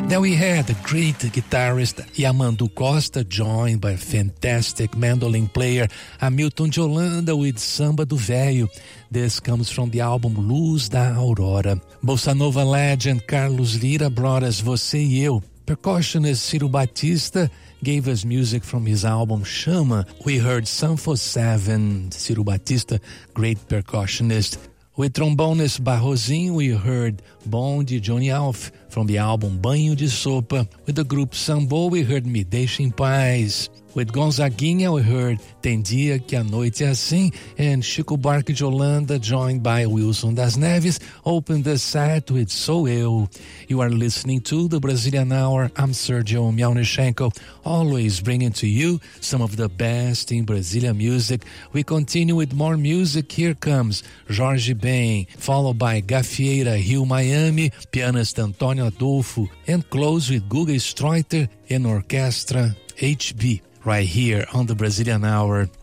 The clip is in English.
Then we had the great guitarist Yamandu Costa, joined by a fantastic mandolin player Hamilton de Holanda with Samba do Véio. This comes from the album Luz da Aurora. Bossa Nova legend Carlos Lira brought us Você e Eu. Percussionist Ciro Batista gave us music from his album Chama. We heard Sanfo 7, Ciro Batista, great percussionist. With trombonist Barrozinho, we heard Bom de Johnny Alf from the album Banho de Sopa. With the group Sambo, we heard Me Deixa em Paz. With Gonzaguinha, we heard Tem Dia Que a Noite é Assim, and Chico Buarque de Holanda, joined by Wilson das Neves, opened the set with Sou Eu. You are listening to the Brazilian Hour. I'm Sergio Mialnichenko, always bringing to you some of the best in Brazilian music. We continue with more music. Here comes Jorge Ben, followed by Gafieira Rio Miami, pianist Antônio Adolfo, and close with Guga Streuter and Orchestra HB. Right here on the Brazilian Hour.